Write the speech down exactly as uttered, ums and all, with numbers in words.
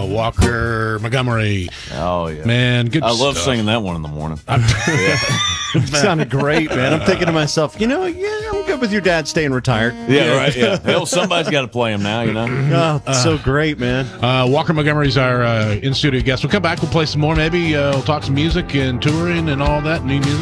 uh, Walker Montgomery. Oh, yeah. Man, good I love stuff. singing that one in the morning. It sounded great, man. I'm thinking to myself, you know, yeah, I'm good with your dad staying retired. Yeah, right. Yeah. Hell, somebody's got to play him now, you know? Oh, it's so great, man. Uh, Walker Montgomery's our uh, in-studio guest. We'll come back. We'll play some more. Maybe uh, we'll talk some music and touring and all that, new music.